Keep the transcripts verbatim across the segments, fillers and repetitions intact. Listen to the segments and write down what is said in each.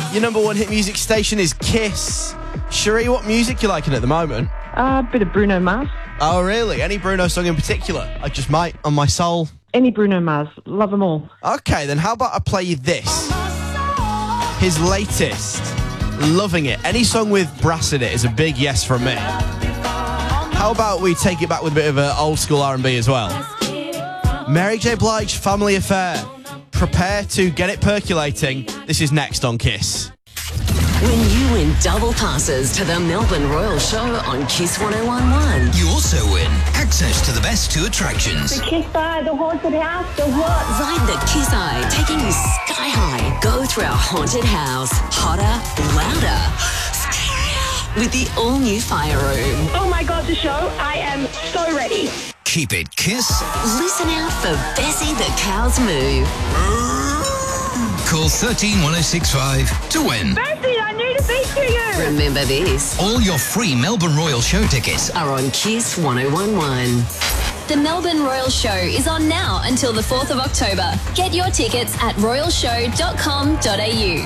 Your number one hit music station is Kiss. Cherie, what music you liking at the moment? A uh, bit of Bruno Mars. Oh, really? Any Bruno song in particular? I just might, on my soul. Any Bruno Mars. Love them all. Okay, then how about I play you this? His latest. Loving it. Any song with brass in it is a big yes from me. How about we take it back with a bit of an old school R and B as well? Mary J. Blige, Family Affair. Prepare to get it percolating. This is next on Kiss. When you win double passes to the Melbourne Royal Show on Kiss one oh one point one. You also win access to the best two attractions. The Kiss Eye, the haunted house, the what? Ride the Kiss Eye, taking you sky high. Go through our haunted house. Hotter, louder, scarier. With the all-new Fire Room. Oh my God, the show. I am so ready. Keep it Kiss. Listen out for Bessie the Cow's Moo. Call thirteen one oh six five to win. Bessie, I need to speak to you. Remember this. All your free Melbourne Royal Show tickets are on Kiss one oh one point one. The Melbourne Royal Show is on now until the fourth of October. Get your tickets at royal show dot com dot a u.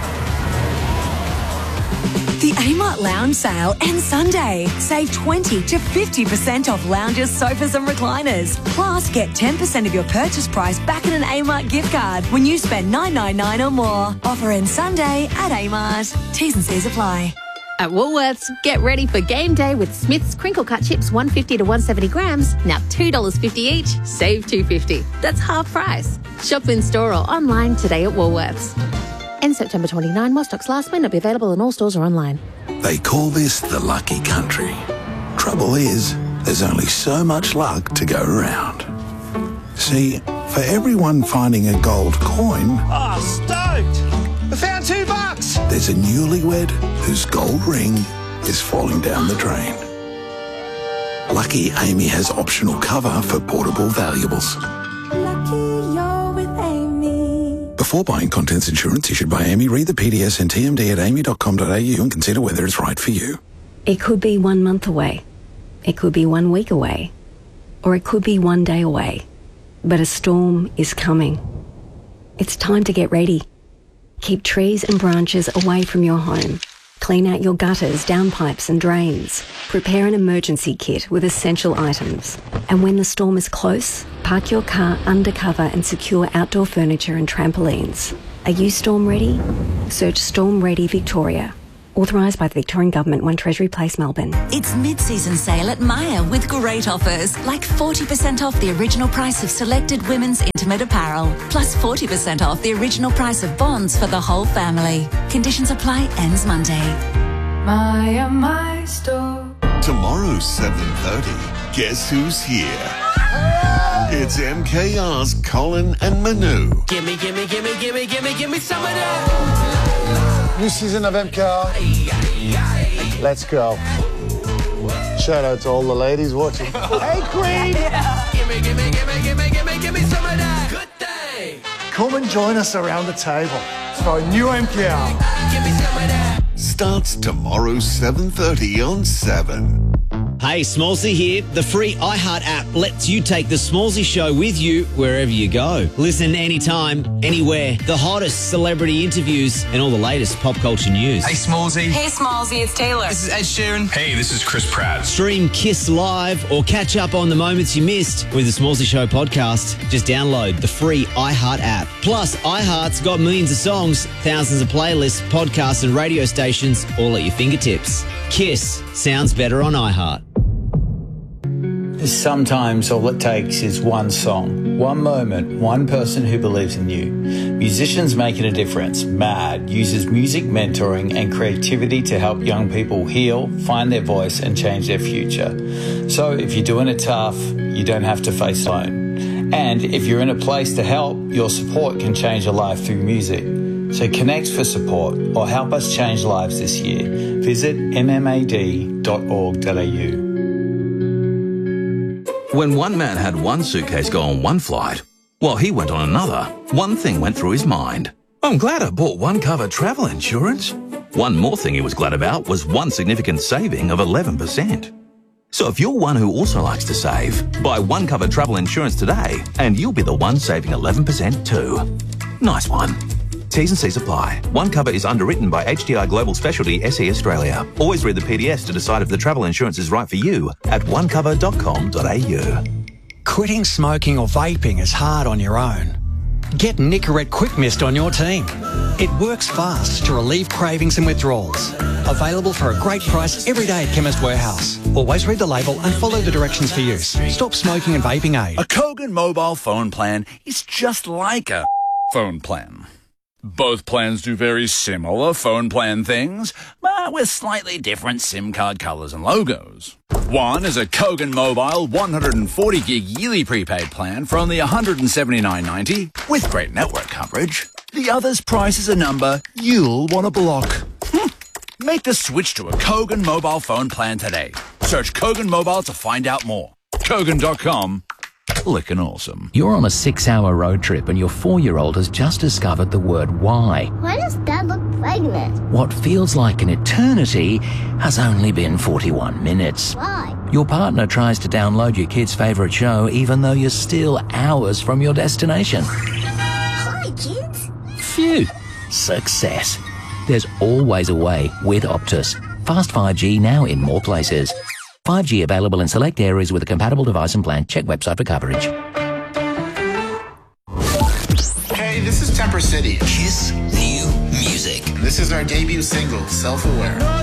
The Amart Lounge sale ends Sunday. Save twenty to fifty percent off lounges, sofas and recliners. Plus, get ten percent of your purchase price back in an Amart gift card when you spend nine ninety-nine or more. Offer ends Sunday at Amart. T's and C's apply. At Woolworths, get ready for game day with Smith's Crinkle Cut Chips one fifty to one seventy grams, now two dollars fifty each, save two fifty. That's half price. Shop in store or online today at Woolworths. End September twenty-ninth, while stocks last, may not be available in all stores or online. They call this the lucky country. Trouble is, there's only so much luck to go around. See, for everyone finding a gold coin... Oh, stoked! I found two bucks! There's a newlywed whose gold ring is falling down the drain. Lucky Amy has optional cover for portable valuables. Before buying contents insurance issued by Amy, read the P D S and T M D at amy dot com dot a u and consider whether it's right for you. It could be one month away. It could be one week away. Or it could be one day away. But a storm is coming. It's time to get ready. Keep trees and branches away from your home. Clean out your gutters, downpipes and drains. Prepare an emergency kit with essential items. And when the storm is close, park your car under cover and secure outdoor furniture and trampolines. Are you storm ready? Search Storm Ready Victoria. Authorised by the Victorian Government, One Treasury Place, Melbourne. It's mid-season sale at Myer with great offers, like forty percent off the original price of selected women's intimate apparel, plus forty percent off the original price of bonds for the whole family. Conditions apply, ends Monday. Myer, my store. Tomorrow, seven thirty, guess who's here? It's M K R's Colin and Manu. Gimme, gimme, gimme, gimme, gimme, gimme some of that. New season of M K R. Let's go. Shout out to all the ladies watching. Hey, Queen! Yeah. Gimme, gimme, gimme, gimme, gimme, gimme some of that. Good day. Come and join us around the table for a new M K R. Gimme some of that. Starts tomorrow, seven thirty on seven. Hey, Smallsy here. The free iHeart app lets you take the Smallsy Show with you wherever you go. Listen anytime, anywhere. The hottest celebrity interviews and all the latest pop culture news. Hey, Smallsy. Hey, Smallsy, it's Taylor. This is Ed Sheeran. Hey, this is Chris Pratt. Stream Kiss Live or catch up on the moments you missed with the Smallsy Show podcast. Just download the free iHeart app. Plus, iHeart's got millions of songs, thousands of playlists, podcasts and radio stations all at your fingertips. Kiss sounds better on iHeart. Sometimes all it takes is one song, one moment, one person who believes in you. Musicians Making a Difference, MAD, uses music mentoring and creativity to help young people heal, find their voice and change their future. So if you're doing it tough, you don't have to face alone. And if you're in a place to help, your support can change a life through music. So connect for support or help us change lives this year. Visit m m a d dot org dot a u. When one man had one suitcase go on one flight, while he went on another, one thing went through his mind. I'm glad I bought one cover travel insurance. One more thing he was glad about was one significant saving of eleven percent. So if you're one who also likes to save, buy one cover travel insurance today and you'll be the one saving eleven percent too. Nice one. T's and C's apply. One Cover is underwritten by H D I Global Specialty S E Australia. Always read the P D S to decide if the travel insurance is right for you at one cover dot com dot a u. Quitting smoking or vaping is hard on your own. Get Nicorette Quick Mist on your team. It works fast to relieve cravings and withdrawals. Available for a great price every day at Chemist Warehouse. Always read the label and follow the directions for use. Stop smoking and vaping aid. A Kogan mobile phone plan is just like a phone plan. Both plans do very similar phone plan things, but with slightly different SIM card colours and logos. One is a Kogan Mobile one hundred forty gig yearly prepaid plan for only one hundred seventy-nine ninety with great network coverage. The other's price is a number you'll want to block. Make the switch to a Kogan mobile phone plan today. Search Kogan Mobile to find out more. Kogan dot com. Lickin' awesome. You're on a six-hour road trip and your four-year-old has just discovered the word why. Why does Dad look pregnant? What feels like an eternity has only been forty-one minutes. Why? Your partner tries to download your kid's favourite show even though you're still hours from your destination. Hi, kids. Phew. Success. There's always a way with Optus. Fast five G now in more places. five G available in select areas with a compatible device and plan. Check website for coverage. Hey, this is Temper City. Kiss New Music. This is our debut single, Self-Aware.